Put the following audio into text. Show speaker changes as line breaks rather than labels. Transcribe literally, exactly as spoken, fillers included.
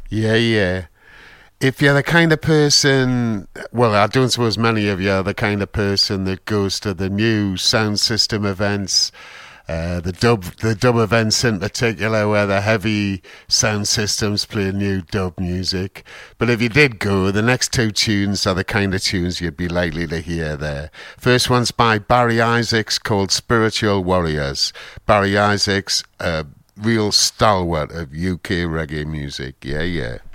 Yeah, yeah. If you're the kind of person, well, I don't suppose many of you are the kind of person that goes to the new sound system events, uh, the dub, the dub events in particular, where the heavy sound systems play new dub music. But if you did go, the next two tunes are the kind of tunes you'd be likely to hear there. First one's by Barry Isaacs, called Spiritual Warriors. Barry Isaacs, a real stalwart of U K reggae music. Yeah, yeah.